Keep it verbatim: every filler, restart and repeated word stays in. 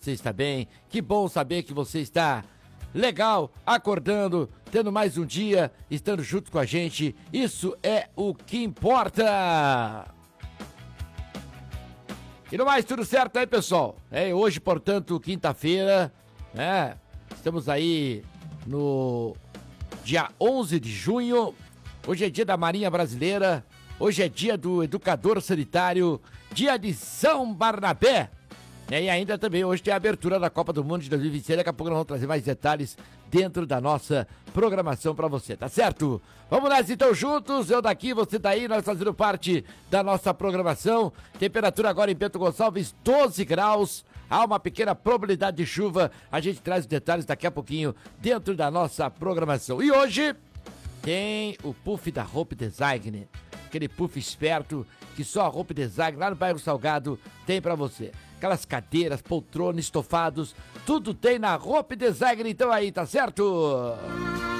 você está bem. Que bom saber que você está legal, acordando, tendo mais um dia, estando junto com a gente. Isso é o que importa. E no mais, tudo certo aí, pessoal? É, hoje, portanto, quinta-feira, né? Estamos aí no dia onze de junho. Hoje é dia da Marinha Brasileira. Hoje é dia do Educador Sanitário. Dia de São Barnabé. E ainda também hoje tem a abertura da Copa do Mundo de dois mil e vinte e seis. Daqui a pouco nós vamos trazer mais detalhes dentro da nossa programação pra você, tá certo? Vamos nessa então juntos, eu daqui, você daí, nós fazendo parte da nossa programação. Temperatura agora em Bento Gonçalves, doze graus. Há uma pequena probabilidade de chuva. A gente traz os detalhes daqui a pouquinho dentro da nossa programação. E hoje tem o puff da Hope Design. Aquele puff esperto que só a Hope Design lá no bairro Salgado tem pra você. Aquelas cadeiras, poltronas, estofados, tudo tem na Hope Design, então aí, tá certo?